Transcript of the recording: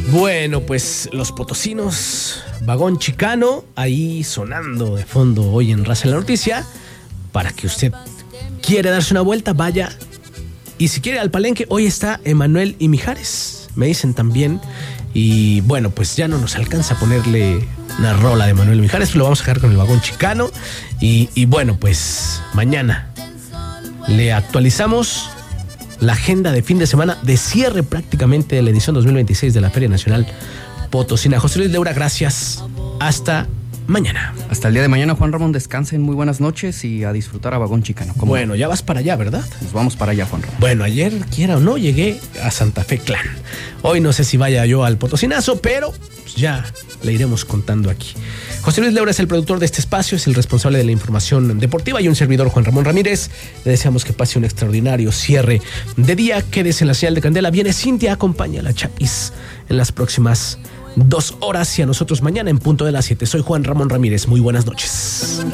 Bueno, pues los potosinos, Vagón Chicano, ahí sonando de fondo hoy en Raza en la Noticia, para que usted quiere darse una vuelta, vaya. Y si quiere al Palenque, hoy está Emanuel y Mijares, me dicen también. Y bueno, pues ya no nos alcanza a ponerle una rola de Emanuel y Mijares, lo vamos a dejar con el Vagón Chicano. Y bueno, pues mañana le actualizamos la agenda de fin de semana de cierre prácticamente de la edición 2026 de la Feria Nacional Potosina. José Luis Leura, gracias. Hasta mañana. Hasta el día de mañana, Juan Ramón. Descansen, muy buenas noches y a disfrutar a Vagón Chicano. Bueno, ya vas para allá, ¿verdad? Nos vamos para allá, Juan Ramón. Bueno, ayer, quiera o no, llegué a Santa Fe Clan. Hoy no sé si vaya yo al Potosinazo, pero pues ya le iremos contando aquí. José Luis Leura es el productor de este espacio, es el responsable de la información deportiva, y un servidor, Juan Ramón Ramírez. Le deseamos que pase un extraordinario cierre de día. Quédese en la señal de Candela. Viene Cintia, acompaña a la Chapis en las próximas 2 horas y a nosotros mañana en punto de las 7. Soy Juan Ramón Ramírez. Muy buenas noches.